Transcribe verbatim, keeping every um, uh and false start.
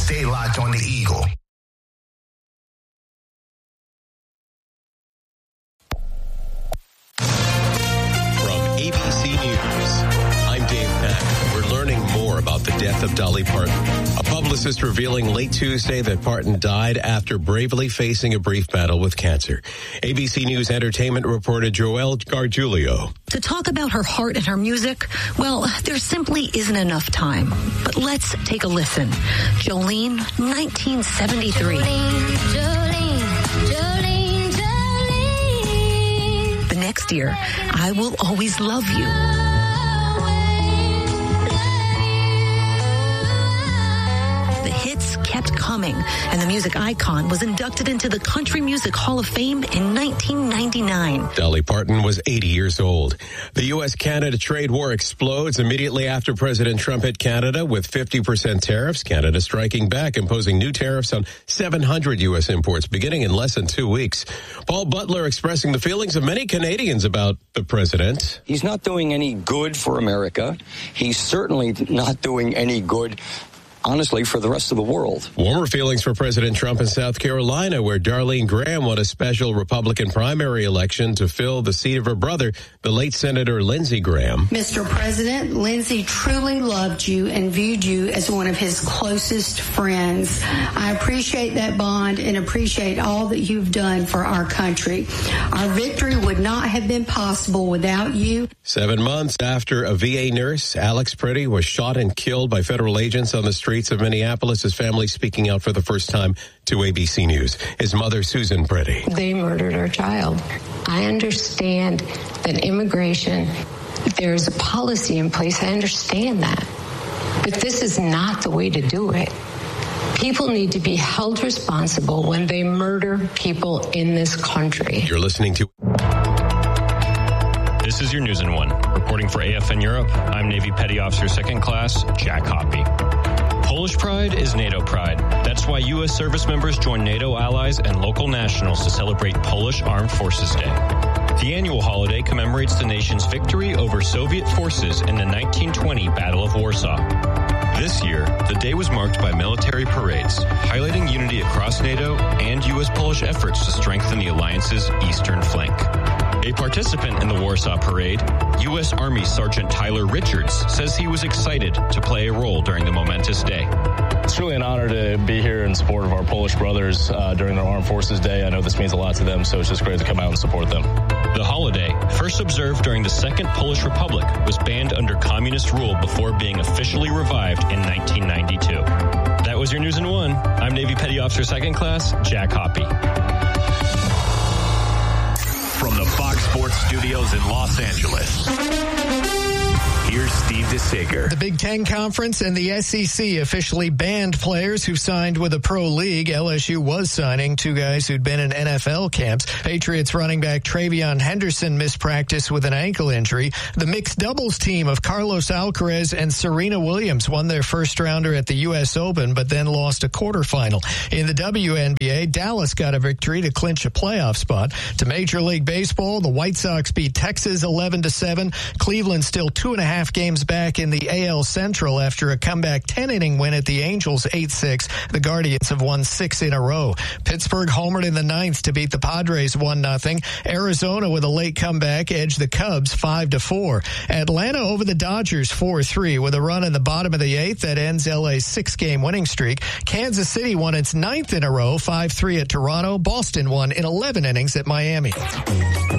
stay locked on the Eagle. A B C News, I'm Dave Peck. We're learning more about the death of Dolly Parton. A publicist revealing late Tuesday that Parton died after bravely facing a brief battle with cancer. A B C News entertainment reporter Joelle Gargiulio. To talk about her heart and her music, well, there simply isn't enough time. But let's take a listen. Jolene, nineteen seventy-three. Jolene, Jolene, Jolene. Next year, I Will Always Love You. The hits kept coming, and the music icon was inducted into the Country Music Hall of Fame in nineteen ninety-nine. Dolly Parton was eighty years old. The U S Canada trade war explodes immediately after President Trump hit Canada with fifty percent tariffs. Canada striking back, imposing new tariffs on seven hundred U S imports beginning in less than two weeks. Paul Butler expressing the feelings of many Canadians about the president. He's not doing any good for America. He's certainly not doing any good, honestly, for the rest of the world. Warmer feelings for President Trump in South Carolina, where Darlene Graham won a special Republican primary election to fill the seat of her brother, the late Senator Lindsey Graham. Mister President, Lindsey truly loved you and viewed you as one of his closest friends. I appreciate that bond and appreciate all that you've done for our country. Our victory would not have been possible without you. Seven months after a V A nurse, Alex Pretty, was shot and killed by federal agents on the street of Minneapolis, his family speaking out for the first time to A B C News. His mother, Susan Pretty. They murdered our child. I understand that immigration, there's a policy in place. I understand that. But this is not the way to do it. People need to be held responsible when they murder people in this country. You're listening to... This is your News in One. Reporting for A F N Europe, I'm Navy Petty Officer Second Class Jack Hoppy. Polish pride is NATO pride. That's why U S service members join NATO allies and local nationals to celebrate Polish Armed Forces Day. The annual holiday commemorates the nation's victory over Soviet forces in the nineteen twenty Battle of Warsaw. This year, the day was marked by military parades, highlighting unity across NATO and U S-Polish efforts to strengthen the alliance's eastern flank. A participant in the Warsaw Parade, U S Army Sergeant Tyler Richards, says he was excited to play a role during the momentous day. It's really an honor to be here in support of our Polish brothers uh, during their Armed Forces Day. I know this means a lot to them, so it's just great to come out and support them. The holiday, first observed during the Second Polish Republic, was banned under communist rule before being officially revived in nineteen ninety-two. That was your News in One. I'm Navy Petty Officer Second Class Jack Hoppy. From the Fox Sports Studios in Los Angeles, here's Steve DeSager. The Big Ten Conference and the S E C officially banned players who signed with a pro league. L S U was signing two guys who'd been in N F L camps. Patriots running back Travion Henderson missed practice with an ankle injury. The mixed doubles team of Carlos Alcaraz and Serena Williams won their first rounder at the U S Open, but then lost a quarterfinal. In the W N B A, Dallas got a victory to clinch a playoff spot. To Major League Baseball, the White Sox beat Texas eleven to seven. Cleveland still two and a half games back in the A L Central after a comeback ten-inning win at the Angels eight six. The Guardians have won six in a row. Pittsburgh homered in the ninth to beat the Padres one nothing. Arizona with a late comeback edged the Cubs five to four. Atlanta over the Dodgers four three with a run in the bottom of the eighth that ends L A's six-game winning streak. Kansas City won its ninth in a row, five three at Toronto. Boston won in eleven innings at Miami.